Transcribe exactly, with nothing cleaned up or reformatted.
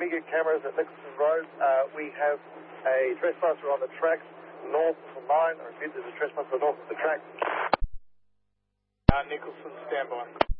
Amiga cameras at Nicholson Road. Uh, we have a trespasser on the track north of the mine. I repeat, there's a trespasser north of the track. Uh, Nicholson, stand by.